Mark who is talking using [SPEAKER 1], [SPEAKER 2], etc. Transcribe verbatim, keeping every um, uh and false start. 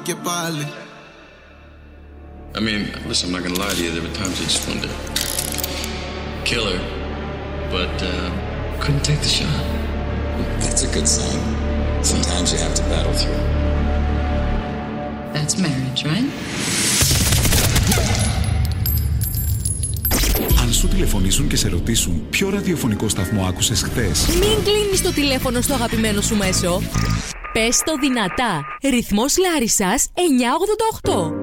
[SPEAKER 1] και πάλι.
[SPEAKER 2] I mean, listen, I'm not gonna lie to you. There were times I just wanted to kill her, but uh, couldn't take the shot.
[SPEAKER 3] That's a good sign. Sometimes you have to battle through.
[SPEAKER 4] That's marriage, right?
[SPEAKER 5] Αν σου τηλεφωνήσουν και σε ρωτήσουν ποιο ραδιοφωνικό σταθμό άκουσες χθες,
[SPEAKER 6] μην κλείνεις το τηλέφωνο στο αγαπημένο σου μέσο. Πες το δυνατά. Ρυθμός Λάρισσας εννιακόσια ογδόντα οκτώ.